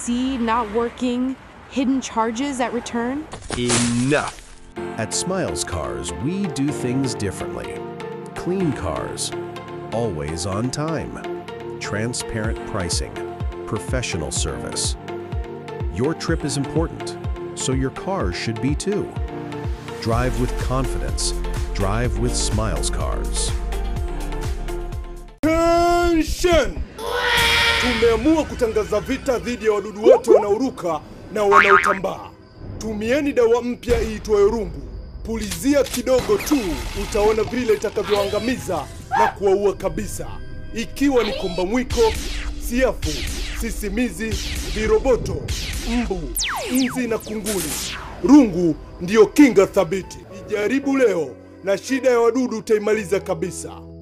AC not working, hidden charges at return? Enough! At Smiles Cars, we do things differently. Clean cars, always on time, transparent pricing, professional service. Your trip is important, so your car should be too. Drive with confidence. Drive with Smiles Cars. Attention! Tumeamua kutangaza vita dhidi ya wadudu wote wanaoruka na wanaotambaa. Tumieni dawa mpya iitwayo rungu. Pulizia kidogo tu, utaona vile itakavyoangamiza na kuwaua kabisa. Ikiwa ni komba mwiko, siafu, sisimizi, viroboto, mbu, nzi na kunguni. Rungu ndiyo kinga thabiti. Ijaribu leo na shida ya wadudu utaimaliza kabisa.